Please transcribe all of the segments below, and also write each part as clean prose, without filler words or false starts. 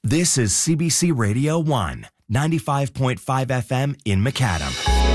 This is CBC Radio 1, 95.5 FM in Macadam.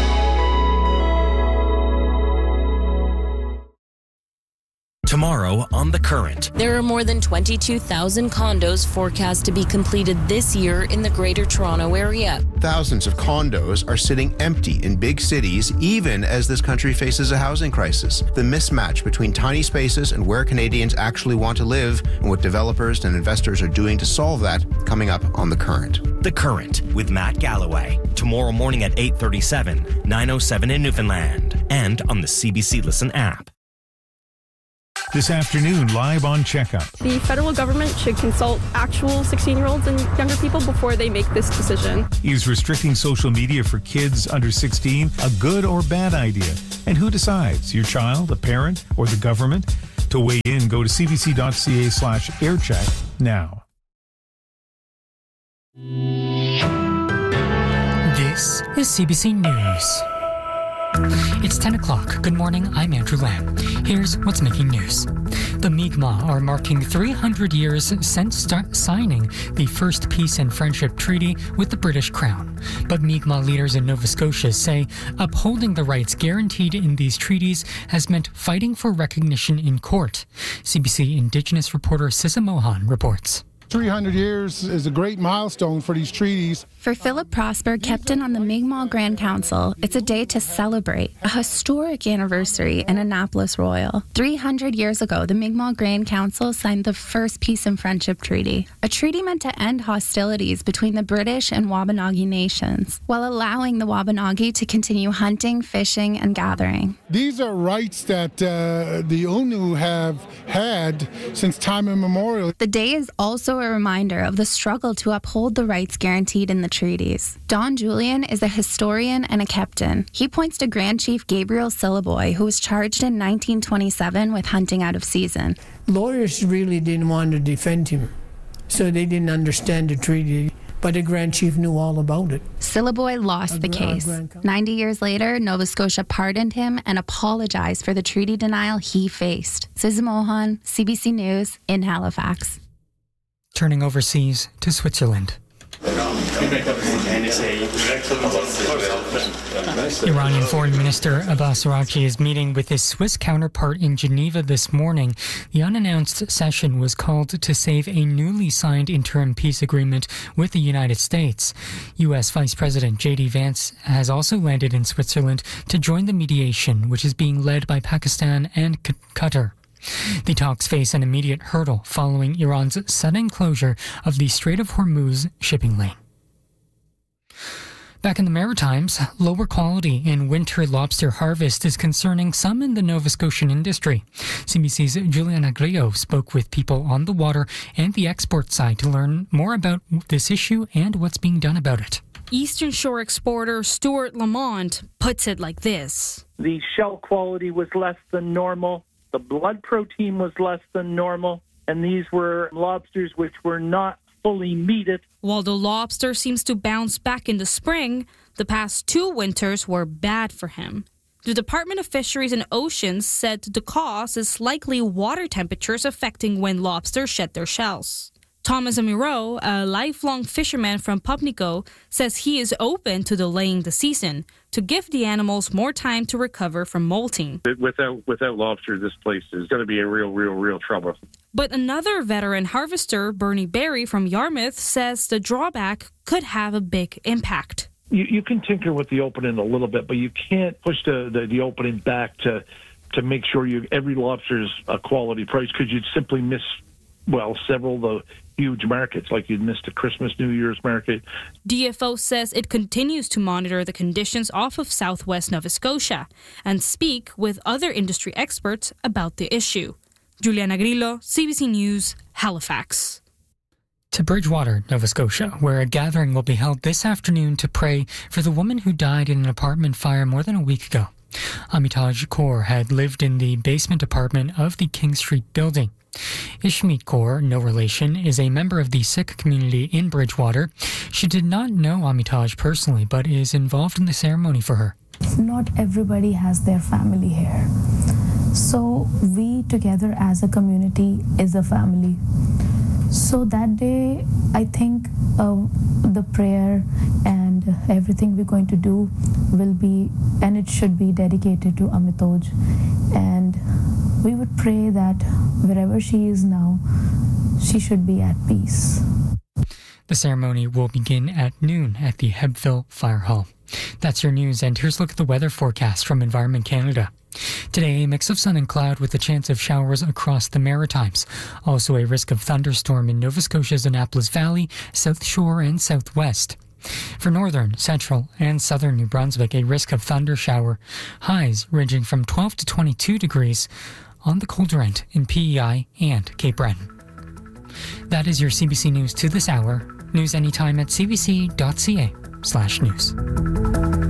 Tomorrow on The Current. There are more than 22,000 condos forecast to be completed this year in the Greater Toronto Area. Thousands of condos are sitting empty in big cities, even as this country faces a housing crisis. The mismatch between tiny spaces and where Canadians actually want to live, and what developers and investors are doing to solve that, coming up on The Current. The Current with Matt Galloway. Tomorrow morning at 8:37, 9:07 in Newfoundland, and on the CBC Listen app. This afternoon, live on Checkup. The federal government should consult actual 16-year-olds and younger people before they make this decision. Is restricting social media for kids under 16 a good or bad idea? And who decides, your child, a parent, or the government? To weigh in, go to cbc.ca/aircheck now. This is CBC News. It's 10 o'clock. Good morning, I'm Andrew Lamb. Here's what's making news. The Mi'kmaq are marking 300 years since signing the first peace and friendship treaty with the British Crown. But Mi'kmaq leaders in Nova Scotia say upholding the rights guaranteed in these treaties has meant fighting for recognition in court. CBC Indigenous reporter Sissa Mohan reports. 300 years is a great milestone for these treaties. For Philip Prosper, captain on the Mi'kmaq Grand Council, it's a day to celebrate a historic anniversary in Annapolis Royal. 300 years ago, the Mi'kmaq Grand Council signed the first Peace and Friendship Treaty, a treaty meant to end hostilities between the British and Wabanagi nations, while allowing the Wabanagi to continue hunting, fishing, and gathering. These are rights that the Unu have had since time immemorial. The day is also a reminder of the struggle to uphold the rights guaranteed in the treaties. Don Julian is a historian and a captain. He points to Grand Chief Gabriel Syliboy, who was charged in 1927 with hunting out of season. Lawyers really didn't want to defend him, so they didn't understand the treaty. But the Grand Chief knew all about it. Syliboy lost the case. 90 years later, Nova Scotia pardoned him and apologized for the treaty denial he faced. Sissa Mohan, CBC News, in Halifax. Turning overseas to Switzerland. Iranian Foreign Minister Abbas Araghchi is meeting with his Swiss counterpart in Geneva this morning. The unannounced session was called to save a newly signed interim peace agreement with the United States. U.S. Vice President J.D. Vance has also landed in Switzerland to join the mediation, which is being led by Pakistan and Qatar. The talks face an immediate hurdle following Iran's sudden closure of the Strait of Hormuz shipping lane. Back in the Maritimes, lower quality in winter lobster harvest is concerning some in the Nova Scotian industry. CBC's Juliana Grillo spoke with people on the water and the export side to learn more about this issue and what's being done about it. Eastern Shore exporter Stuart Lamont puts it like this. The shell quality was less than normal. The blood protein was less than normal, and these were lobsters which were not fully meated. While the lobster seems to bounce back in the spring, the past 2 winters were bad for him. The Department of Fisheries and Oceans said the cause is likely water temperatures affecting when lobsters shed their shells. Thomas Amiro, a lifelong fisherman from Pupnico, says he is open to delaying the season to give the animals more time to recover from molting. Without lobster, this place is going to be in real trouble. But another veteran harvester, Bernie Berry from Yarmouth, says the drawback could have a big impact. You can tinker with the opening a little bit, but you can't push the opening back to make sure every lobster is a quality price, because you'd simply miss several of the huge markets, like you'd missed the Christmas, New Year's market. DFO says it continues to monitor the conditions off of southwest Nova Scotia and speak with other industry experts about the issue. Juliana Grillo, CBC News, Halifax. To Bridgewater, Nova Scotia, where a gathering will be held this afternoon to pray for the woman who died in an apartment fire more than a week ago. Amitaj Kaur had lived in the basement apartment of the King Street building. Ishmeet Kaur, no relation, is a member of the Sikh community in Bridgewater. She did not know Amitaj personally, but is involved in the ceremony for her. Not everybody has their family here. So we together as a community is a family. So that day, I think the prayer and everything we're going to do will be, and it should be dedicated to Amitoj. And we would pray that wherever she is now, she should be at peace. The ceremony will begin at noon at the Hebville Fire Hall. That's your news, and here's a look at the weather forecast from Environment Canada. Today, a mix of sun and cloud with a chance of showers across the Maritimes. Also a risk of thunderstorm in Nova Scotia's Annapolis Valley, South Shore and Southwest. For northern, central, and southern New Brunswick, a risk of thunder shower. Highs ranging from 12 to 22 degrees on the colder end in PEI and Cape Breton. That is your CBC News to this hour. News anytime at cbc.ca/news.